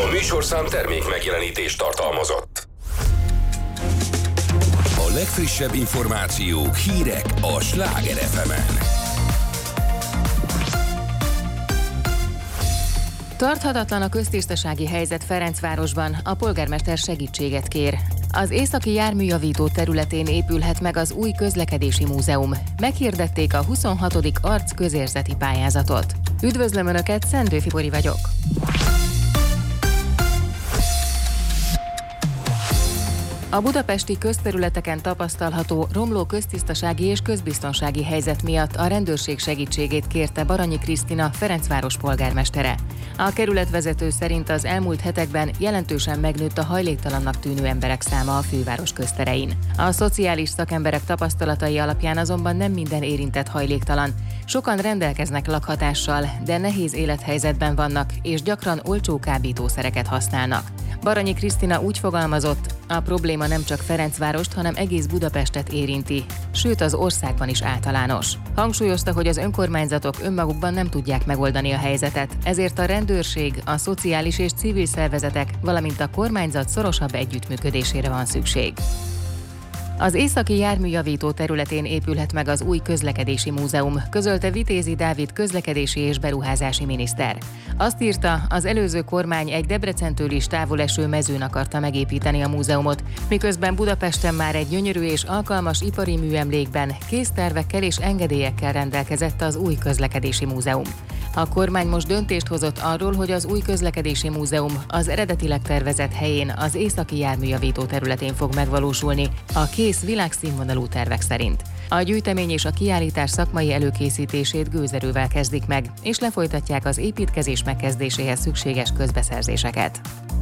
A műsorszám termék megjelenítést tartalmazott. A legfrissebb információk, hírek a Sláger FM-en. Tarthatatlan a köztisztasági helyzet Ferencvárosban, a polgármester segítséget kér. Az északi járműjavító területén épülhet meg az új közlekedési múzeum. Meghirdették a 26. arc közérzeti pályázatot. Üdvözlöm Önöket, Szendő Fibori vagyok. A budapesti közterületeken tapasztalható romló köztisztasági és közbiztonsági helyzet miatt a rendőrség segítségét kérte Baranyi Krisztina, Ferencváros polgármestere. A kerületvezető szerint az elmúlt hetekben jelentősen megnőtt a hajléktalannak tűnő emberek száma a főváros közterein. A szociális szakemberek tapasztalatai alapján azonban nem minden érintett hajléktalan. Sokan rendelkeznek lakhatással, de nehéz élethelyzetben vannak, és gyakran olcsó kábítószereket használnak. Baranyi Krisztina úgy fogalmazott, a probléma nem csak Ferencvárost, hanem egész Budapestet érinti, sőt az országban is általános. Hangsúlyozta, hogy az önkormányzatok önmagukban nem tudják megoldani a helyzetet, ezért a rendőrség, a szociális és civil szervezetek, valamint a kormányzat szorosabb együttműködésére van szükség. Az északi járműjavító területén épülhet meg az új közlekedési múzeum, közölte Vitézi Dávid közlekedési és beruházási miniszter. Azt írta, az előző kormány egy Debrecentől is távol eső mezőn akarta megépíteni a múzeumot, miközben Budapesten már egy gyönyörű és alkalmas ipari műemlékben, késztervekkel és engedélyekkel rendelkezett az új közlekedési múzeum. A kormány most döntést hozott arról, hogy az új közlekedési múzeum az eredetileg tervezett helyén, az északi járműjavító területén fog megvalósulni, a kész világszínvonalú tervek szerint. A gyűjtemény és a kiállítás szakmai előkészítését gőzerővel kezdik meg, és lefolytatják az építkezés megkezdéséhez szükséges közbeszerzéseket.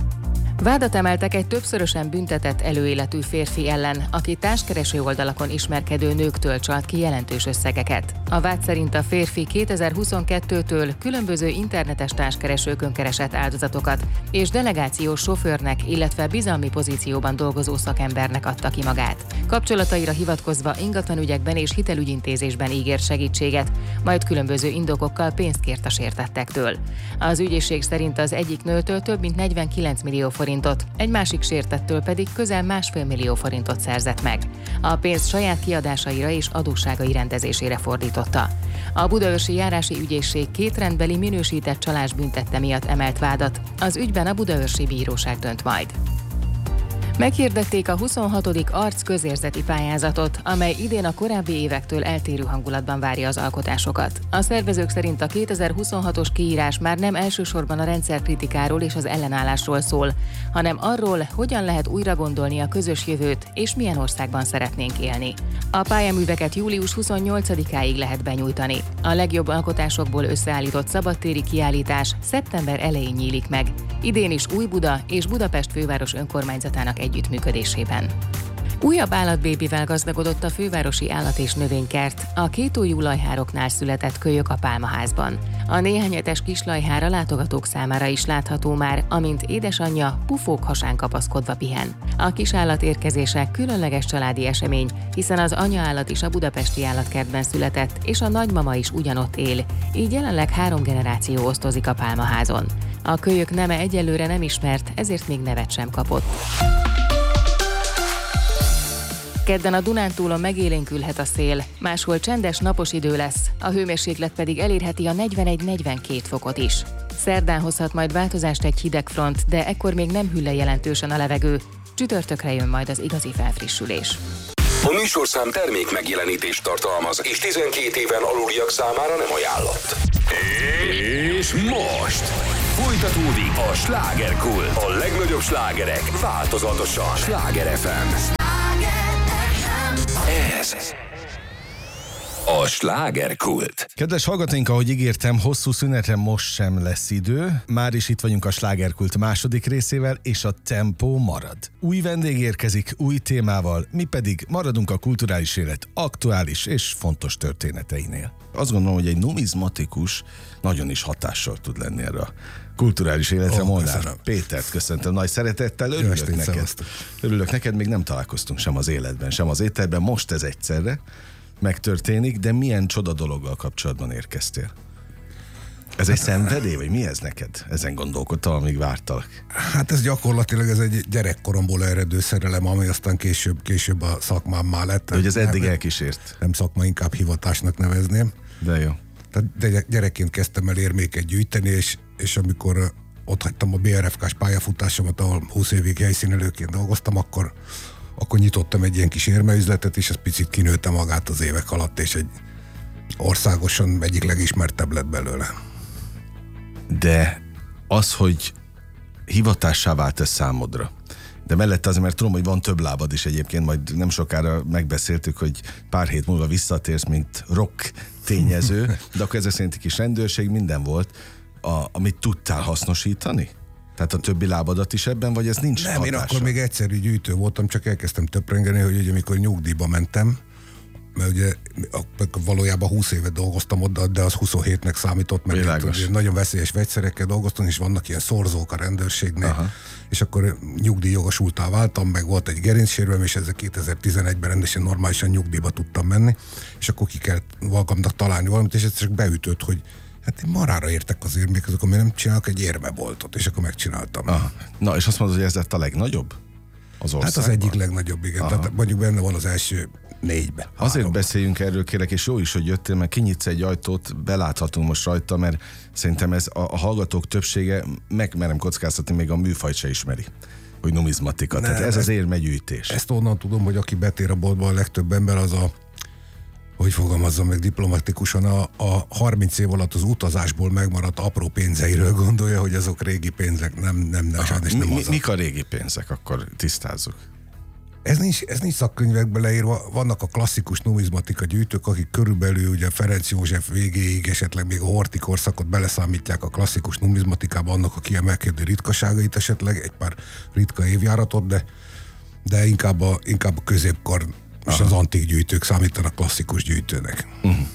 Vádat emeltek egy többszörösen büntetett előéletű férfi ellen, aki társkereső oldalakon ismerkedő nőktől csalt ki jelentős összegeket. A vád szerint a férfi 2022-től különböző internetes társkeresőkön keresett áldozatokat, és delegációs sofőrnek, illetve bizalmi pozícióban dolgozó szakembernek adta ki magát. Kapcsolataira hivatkozva ingatlanügyekben és hitelügyintézésben ígért segítséget, majd különböző indokokkal pénzt kért a sértettektől. Az ügyészség szerint az egyik nőtől több mint 49 millió forintot, egy másik sértettől pedig közel 1,5 millió forintot szerzett meg. A pénzt saját kiadásaira és adósságai rendezésére fordította. A Budaörsi Járási Ügyészség 2 rendbeli minősített csalás büntette miatt emelt vádat, az ügyben a Budaörsi Bíróság dönt majd. Meghirdették a 26. arc közérzeti pályázatot, amely idén a korábbi évektől eltérő hangulatban várja az alkotásokat. A szervezők szerint a 2026-os kiírás már nem elsősorban a rendszerkritikáról és az ellenállásról szól, hanem arról, hogyan lehet újra gondolni a közös jövőt és milyen országban szeretnénk élni. A pályaműveket július 28-áig lehet benyújtani. A legjobb alkotásokból összeállított szabadtéri kiállítás szeptember elején nyílik meg. Idén is Újbuda és Budapest főváros önkormányzatának együttműködésében. Újabb állatbébivel gazdagodott a fővárosi állat- és növénykert, a kétójú lajhároknál született kölyök a Pálmaházban. A néhány hetes kislajhár a látogatók számára is látható már, amint édesanyja pufók hasán kapaszkodva pihen. A kisállat érkezése különleges családi esemény, hiszen az anyaállat is a budapesti állatkertben született, és a nagymama is ugyanott él, így jelenleg 3 generáció osztozik a Pálmaházon. A kölyök neme egyelőre nem ismert, ezért még nevet sem kapott. Kedden a Dunántúlon megélénkülhet a szél, máshol csendes, napos idő lesz, a hőmérséklet pedig elérheti a 41-42 fokot is. Szerdán hozhat majd változást egy hideg front, de ekkor még nem hűl le jelentősen a levegő. Csütörtökre jön majd az igazi felfrissülés. A műsorszám termék megjelenítést tartalmaz, és 12 éven aluliak számára nem ajánlott. És most folytatódik a Slágerkult. A legnagyobb slágerek változatosan. Sláger FM. Ez a Slágerkult. Kedves hallgatóink, ahogy ígértem, hosszú szünetre most sem lesz idő. Már is itt vagyunk a Slágerkult második részével, és a tempó marad. Új vendég érkezik, új témával, mi pedig maradunk a kulturális élet aktuális és fontos történeteinél. Azt gondolom, hogy egy numizmatikus nagyon is hatással tud lenni erre a kulturális életre. Molnár Pétert köszöntöm nagy szeretettel, örülök neked. Szevasztok. Örülök neked, még nem találkoztunk sem az életben, sem az ételben, most ez egyszerre megtörténik, de milyen csoda dologgal kapcsolatban érkeztél? Ez egy szenvedély, vagy mi ez neked? Ezen gondolkodtam, amíg vártalak. Hát ez gyakorlatilag egy gyerekkoromból eredő szerelem, ami aztán később a szakmámmá lett. De hogy ez eddig elkísért. Nem szakma, inkább hivatásnak nevezném. De jó. Tehát gyerekként kezdtem el érméket gyűjteni, és amikor ott hagytam a BRFK-s pályafutásomat, ahol 20 évig helyszínelőként dolgoztam, akkor nyitottam egy ilyen kis érmeüzletet, és ez picit kinőtte magát az évek alatt, és egy országosan egyik legismertebb lett belőle. De az, hogy hivatássá vált ez számodra, de mellette azért, mert tudom, hogy van több lábad is egyébként, majd nem sokára megbeszéltük, hogy pár hét múlva visszatérsz, mint rock tényező, de akkor ezek szerint kis rendőrség, minden volt, amit tudtál hasznosítani? Tehát a többi lábadat is ebben, vagy ez nincs Nem, hatása? én akkor még egyszerű gyűjtő voltam, csak elkezdtem töprengeni, hogy ugye amikor nyugdíjba mentem, mert ugye valójában 20 évet dolgoztam ott, de az 27-nek számított, mert ugye nagyon veszélyes vegyszerekkel dolgoztam, és vannak ilyen szorzók a rendőrségnél, aha, és akkor nyugdíjjogosultá váltam, meg volt egy gerincsérvem, és ezzel 2011-ben rendesen normálisan nyugdíjba tudtam menni, és akkor ki kellett magamnak találni valamit, és ez csak beütött, hogy hát én marára értek az érmék, azok, amire nem csinálok egy érmeboltot, és akkor megcsináltam. aha. Na, és azt mondod, hogy ez lett a legnagyobb az országban? Hát az egyik legnagyobb, igen. Aha. Tehát mondjuk benne van az első 4-be. Azért beszéljünk erről, kérlek, és jó is, hogy jöttél, mert kinyitsz egy ajtót, beláthatunk most rajta, mert szerintem ez a hallgatók többsége, megmerem kockáztatni, még a műfajt se ismeri, hogy numizmatika. Tehát ez az érmegyűjtés. Ezt onnan tudom, hogy aki betér a boltba, a legtöbb ember az hogy fogalmazzam meg diplomatikusan, a 30 év alatt az utazásból megmaradt apró pénzeiről gondolja, hogy azok régi pénzek, nem sajnos nem az. Mik a régi pénzek, akkor tisztázzuk. Ez nincs szakkönyvekben leírva, vannak a klasszikus numizmatika gyűjtők, akik körülbelül ugye Ferenc József végéig, esetleg még a Horthy korszakot beleszámítják a klasszikus numizmatikába, annak a kiemelkedő ritkaságait, esetleg egy pár ritka évjáratot, de inkább a középkor és az antik gyűjtők számítanak klasszikus gyűjtőnek.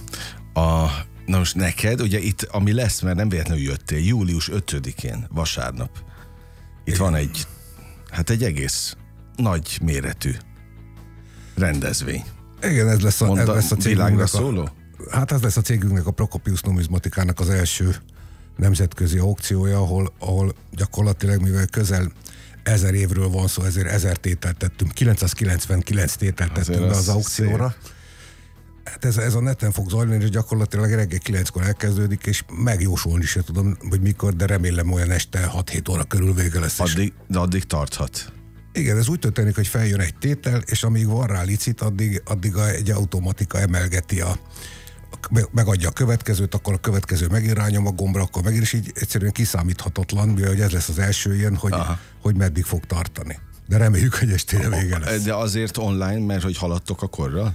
Na most neked, ugye itt, ami lesz, mert nem véletlenül jöttél, július 5-én, vasárnap. Itt van egy egész nagy méretű rendezvény. Igen, ez lesz a cégünknek szóló? Hát ez lesz a cégünknek, a Prokopius numizmatikának az első nemzetközi aukciója, ahol gyakorlatilag, mivel közel 1000 évről van szó, ezért 1000 tételt tettünk, 999 tételt tettünk be az aukcióra. Hát ez a neten fog zajlani, és gyakorlatilag reggel 9-kor elkezdődik, és megjósolni sem tudom, hogy mikor, de remélem olyan este 6-7 óra körül vége lesz. Addig tarthat. Igen, ez úgy történik, hogy feljön egy tétel, és amíg van rá licit, addig egy automatika emelgeti megadja a következőt, akkor a következő megirányom a gombra, akkor megint, és így egyszerűen kiszámíthatatlan, mivel hogy ez lesz az első ilyen, hogy meddig fog tartani. De reméljük, hogy estére vége lesz. De azért online, mert hogy haladtok a korral?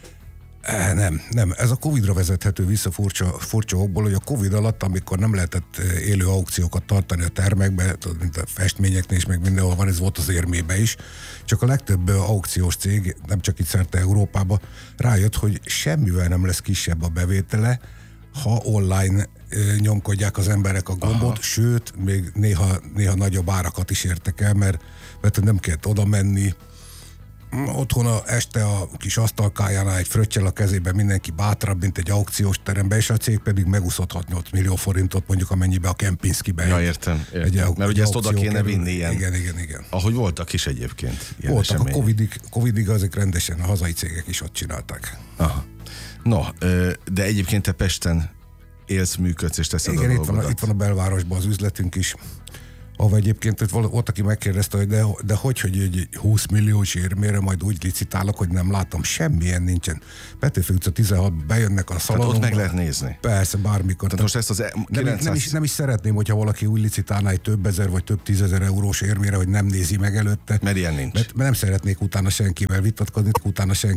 Nem. Ez a Covid-ra vezethető vissza furcsa okból, hogy a Covid alatt, amikor nem lehetett élő aukciókat tartani a termekbe, mint a festményeknél is, meg mindenhol van, ez volt az érmébe is, csak a legtöbb aukciós cég, nem csak itt szerte Európában, rájött, hogy semmivel nem lesz kisebb a bevétele, ha online nyomkodják az emberek a gombot, sőt, még néha nagyobb árakat is értek el, mert nem kellett oda menni, otthon este a kis asztalkájánál egy fröccsel a kezében mindenki bátrabb, mint egy aukciós terembe, és a cég pedig megúszott 6-8 millió forintot, mondjuk amennyibe a Kempinskibe. Ja, értem. Mert ugye ezt oda kéne vinni ilyen. Igen. Ahogy voltak is egyébként. Voltak események. A Covidig azok rendesen a hazai cégek is ott csinálták. Aha. No, de egyébként te Pesten élsz, működsz és teszed a dolgodat. Itt van a belvárosban az üzletünk is, ahol egyébként volt, aki megkérdezte, hogy de hogy egy 20 milliós érmére majd úgy licitálok, hogy nem látom, semmilyen nincsen. Petőfi utca 16 bejönnek a szalonunkba. Tehát ott meg lehet nézni. Persze, bármikor. Tehát most ezt az 900... nem is szeretném, hogyha valaki úgy licitálná egy több ezer vagy több tízezer eurós érmére, hogy nem nézi meg előtte. Mert ilyen nincs. Mert nem szeretnék utána senkivel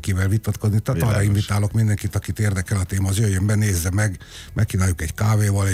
vitatkozni. Tehát arra invitálok mindenkit, akit érdekel a téma, az jöjjön be, nézze meg, megkínáljuk egy kávéval,